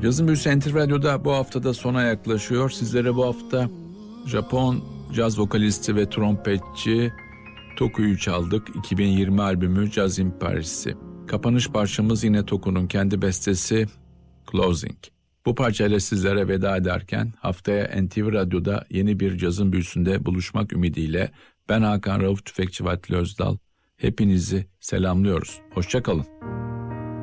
Cazın Büyüsü NTV Radyo'da bu haftada sona yaklaşıyor. Sizlere bu hafta Japon caz vokalisti ve trompetçi Toku'yu çaldık. 2020 albümü Jazz in Paris'i. Kapanış parçamız yine Toku'nun kendi bestesi Closing. Bu parçayla sizlere veda ederken haftaya NTV Radyo'da yeni bir Cazın Büyüsü'nde buluşmak ümidiyle ben Hakan Rauf Tüfekçi Vatili Özdal. Hepinizi selamlıyoruz. Hoşça kalın.